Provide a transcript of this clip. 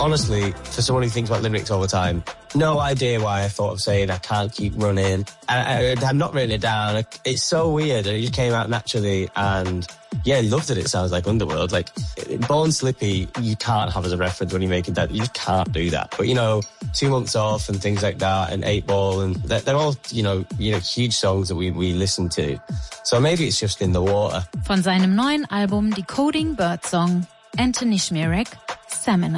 honestly, for someone who thinks about lyrics all the time, no idea why I thought of saying I can't keep running. I'm not written it down. It's so weird. It just came out naturally, and yeah, I loved it. It sounds like Underworld. Like, Born Slippy, you can't have as a reference when you're making that. You just can't do that. But, 2 Months Off and things like that, and 8 Ball, and they're all, huge songs that we listen to. So maybe it's just in the water. Von seinem neuen Album Decoding Birdsong, Anthony Schmierek, Seminar.